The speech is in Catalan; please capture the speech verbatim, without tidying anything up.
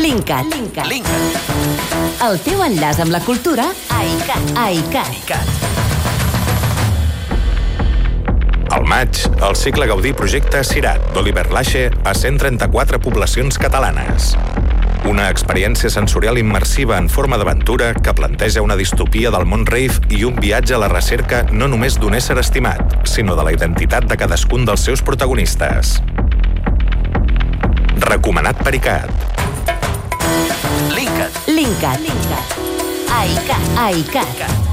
Linkat. Linkat. Linkat. El teu enllaç amb la cultura a ICAT. A ICAT. Al maig, el cicle Gaudí projecta Cirat, d'Oliver Lache, a cent trenta-quatre poblacions catalanes. Una experiència sensorial immersiva en forma d'aventura que planteja una distopia del món rave i un viatge a la recerca no només d'un ésser estimat, sinó de la identitat de cadascun dels seus protagonistes. Recomanat per ICAT. Linkat. Linkat. A ICAT. A ICAT.